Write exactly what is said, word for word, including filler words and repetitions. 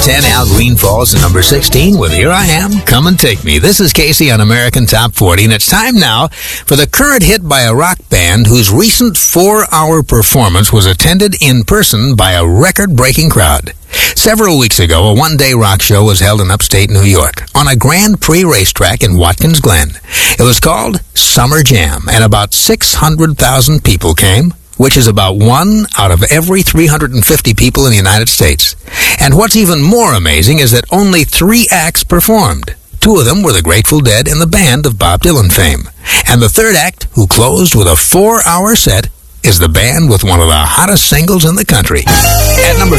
ten, Al Green falls to number sixteen with Here I Am, Come and Take Me. This is Casey on American Top forty, and it's time now for the current hit by a rock band whose recent four-hour performance was attended in person by a record-breaking crowd. Several weeks ago, a one-day rock show was held in upstate New York on a Grand Prix racetrack in Watkins Glen. It was called Summer Jam, and about six hundred thousand people came, which is about one out of every three hundred fifty people in the United States. And what's even more amazing is that only three acts performed. Two of them were the Grateful Dead and the band of Bob Dylan fame. And the third act, who closed with a four-hour set, is the band with one of the hottest singles in the country. At number